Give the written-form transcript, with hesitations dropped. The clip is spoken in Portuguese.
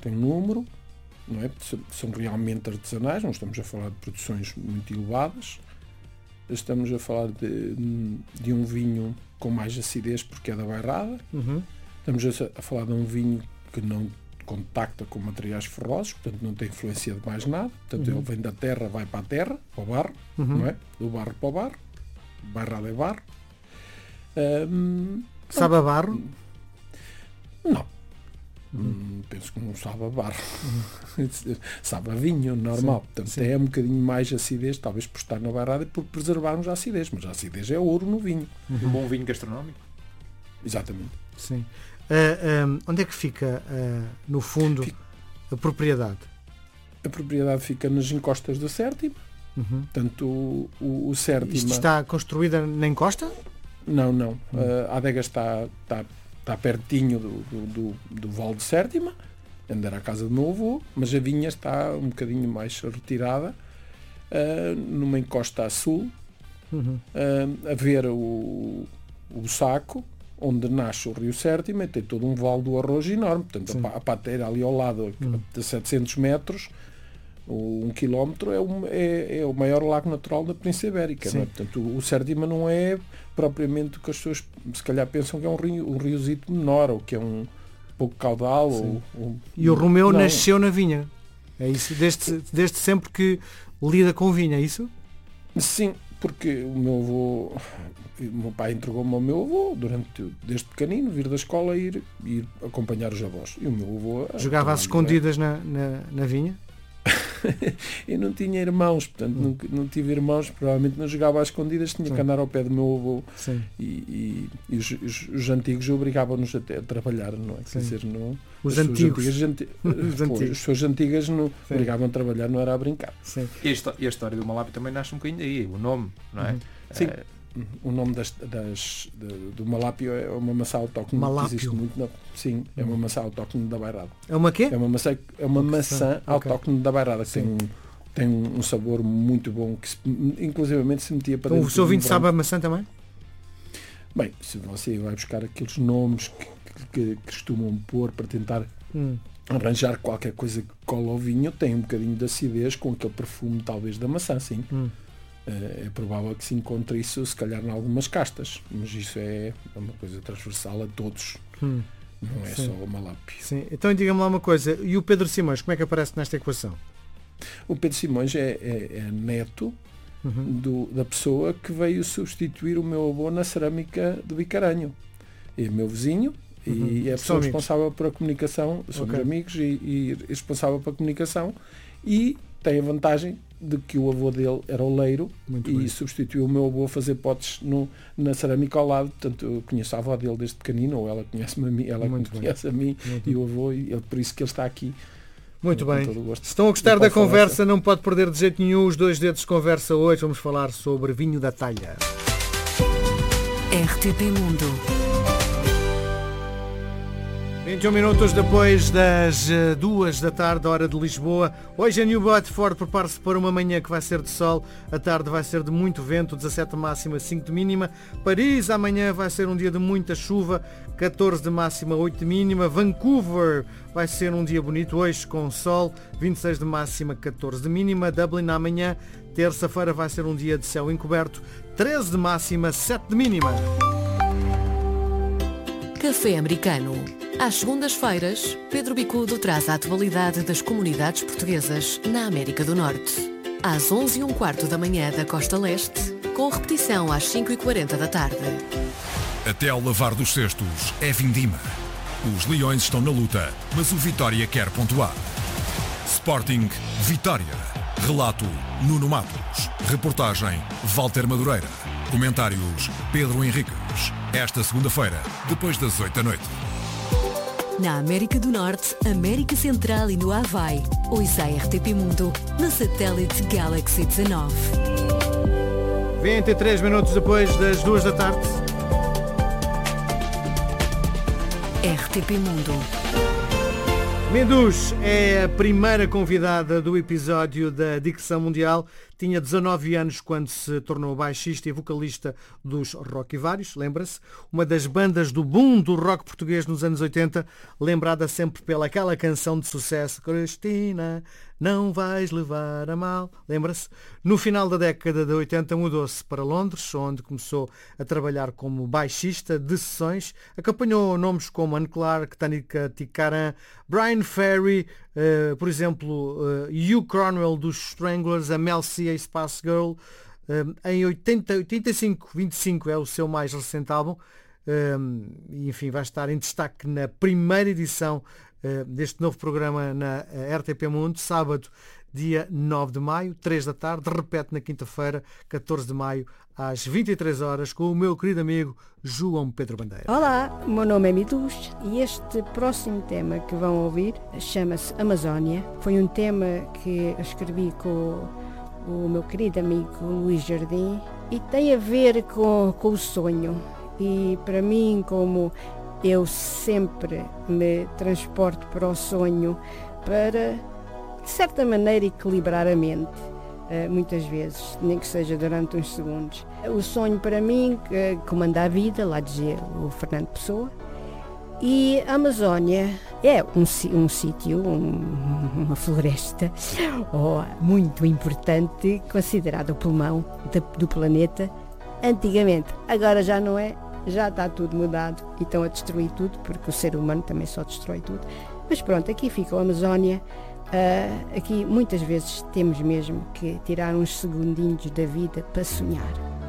tem um número, não é? São realmente artesanais, não estamos a falar de produções muito elevadas, estamos a falar de um vinho com mais acidez porque é da bairrada, estamos a falar de um vinho que não contacta com materiais ferrosos, portanto não tem influência de mais nada, portanto ele vem da terra, vai para a terra, para o barro, não é? Do barro para o barro, bairrada é barro. Sabe a barro? Não. Penso que não sabe a barro. Sabe a vinho, normal. Sim, portanto, é um bocadinho mais acidez, talvez por estar na bairrada e por preservarmos a acidez, mas a acidez é ouro no vinho. Um bom vinho gastronómico? Exatamente. Sim. Onde é que fica, no fundo, a propriedade? A propriedade fica nas encostas da Sértima. Portanto, o Sértima... Isto está construída na encosta? Não. A adega está pertinho do Vale de Sértima, onde era a casa do meu avô, mas a vinha está um bocadinho mais retirada, numa encosta a sul, a ver o Saco, onde nasce o Rio Sértima, e tem todo um vale do arroz enorme, portanto a pateira ali ao lado, de 700 metros, 1 quilómetro, é o maior lago natural da Península Ibérica. Não é? Portanto, o Sértima não é propriamente o que as pessoas se calhar pensam que é um riozito menor, ou que é um pouco caudal. E o Romeu nasceu na vinha. É isso? Desde sempre que lida com vinho, é isso? Sim, porque o meu pai entregou-me ao meu avô desde pequenino, vir da escola e ir acompanhar os avós. E o meu avô jogava às escondidas na vinha? Eu não tinha irmãos, portanto não tive irmãos, provavelmente não jogava às escondidas, tinha que andar ao pé do meu avô. E os antigos obrigavam-nos a trabalhar, não é? Quer dizer, não, os antigos. As pessoas antigas não obrigavam a trabalhar, não era a brincar. Sim. E a história do Malápio também nasce um bocadinho daí, o nome, não é? Sim. O nome do Malápio é uma maçã autóctone que existe muito. Sim, é uma maçã autóctone da bairrada. É uma quê? É uma maçã autóctone da bairrada, que tem um sabor muito bom, que inclusivamente se metia para dentro. O seu vinho sabe a maçã também? Bem, se você vai buscar aqueles nomes que costumam pôr para tentar arranjar qualquer coisa que cola ao vinho, tem um bocadinho de acidez com aquele perfume talvez da maçã, sim. É provável que se encontre isso se calhar em algumas castas, mas isso é uma coisa transversal a todos, não é só o Malápio. Sim. Então diga-me lá uma coisa, e o Pedro Simões, como é que aparece nesta equação? O Pedro Simões é neto da pessoa que veio substituir o meu avô na cerâmica do Bicaranho. É meu vizinho e é a pessoa responsável por a comunicação, somos amigos e responsável pela comunicação, e tem a vantagem de que o avô dele era oleiro e substituiu o meu avô a fazer potes na cerâmica ao lado. Portanto, eu conheço a avó dele desde pequenino, ou ela conhece-me a mim, ela conhece a mim e o avô, e por isso que ele está aqui. Muito bem. Se estão a gostar da conversa, não pode perder de jeito nenhum os 2 dedos de conversa. Hoje vamos falar sobre vinho da talha. RTP Mundo. 21 minutos depois das 2 da tarde, hora de Lisboa. Hoje em New Bedford, prepare-se para uma manhã que vai ser de sol. A tarde vai ser de muito vento, 17 de máxima, 5 de mínima. Paris, amanhã vai ser um dia de muita chuva, 14 de máxima, 8 de mínima. Vancouver vai ser um dia bonito hoje com sol, 26 de máxima, 14 de mínima. Dublin amanhã, terça-feira, vai ser um dia de céu encoberto, 13 de máxima, 7 de mínima. Café Americano. Às segundas-feiras, Pedro Bicudo traz a atualidade das comunidades portuguesas na América do Norte. Às 11h15 da manhã da Costa Leste, com repetição às 5h40 da tarde. Até ao lavar dos cestos é vindima. Os leões estão na luta, mas o Vitória quer pontuar. Sporting Vitória. Relato Nuno Matos. Reportagem Walter Madureira. Comentários Pedro Henriques. Esta segunda-feira, depois das 8 da noite. Na América do Norte, América Central e no Havaí. Ouça a RTP Mundo no satélite Galaxy 19. 23 minutos depois das 2 da tarde. RTP Mundo. Menduz é a primeira convidada do episódio da Dicção Mundial. Tinha 19 anos quando se tornou baixista e vocalista dos Roquivários, lembra-se? Uma das bandas do boom do rock português nos anos 80, lembrada sempre pelaquela canção de sucesso, Cristina, não vais levar a mal, lembra-se? No final da década de 80 mudou-se para Londres, onde começou a trabalhar como baixista de sessões, acompanhou nomes como Anne Clark, Tanika Tikaram, Brian Ferry, por exemplo, Hugh Cornwell dos Stranglers, a Mel C, a Spice Girl. Em 85-25 é o seu mais recente álbum, e enfim, vai estar em destaque na primeira edição deste novo programa na RTP Mundo, sábado, dia 9 de maio, 3 da tarde, repete na quinta-feira, 14 de maio, às 23 horas, com o meu querido amigo João Pedro Bandeira. Olá, o meu nome é Miduz e este próximo tema que vão ouvir chama-se Amazónia. Foi um tema que eu escrevi com o meu querido amigo Luís Jardim e tem a ver com o sonho. E para mim, como eu sempre me transporto para o sonho para, de certa maneira, equilibrar a mente, muitas vezes, nem que seja durante uns segundos. O sonho para mim comanda a vida, lá dizia o Fernando Pessoa, e a Amazónia é um sítio, uma floresta muito importante, considerado o pulmão do planeta antigamente. Agora já não é. Já está tudo mudado e estão a destruir tudo, porque o ser humano também só destrói tudo. Mas pronto, aqui fica a Amazónia. Aqui muitas vezes temos mesmo que tirar uns segundinhos da vida para sonhar.